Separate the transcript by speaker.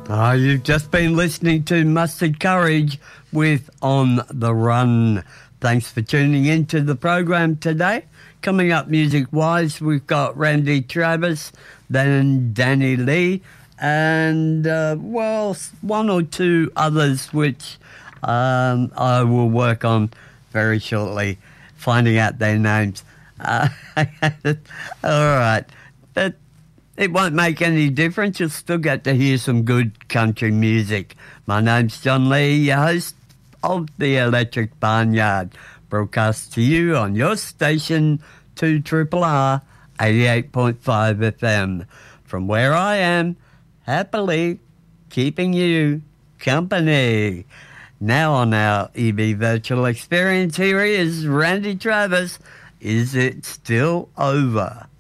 Speaker 1: You've just been listening to Mustard Courage with On the Run. Thanks for tuning into the program today. Coming up music-wise, we've got Randy Travis, then Danny Lee, and, one or two others which I will work on very shortly, finding out their names. All right. It won't make any difference. You'll still get to hear some good country music. My name's John Lee, your host of the Electric Barnyard, broadcast to you on your station 2RRR 88.5 FM. From where I am, happily keeping you company. Now on our EB Virtual Experience, here is Randy Travis. Is it still over?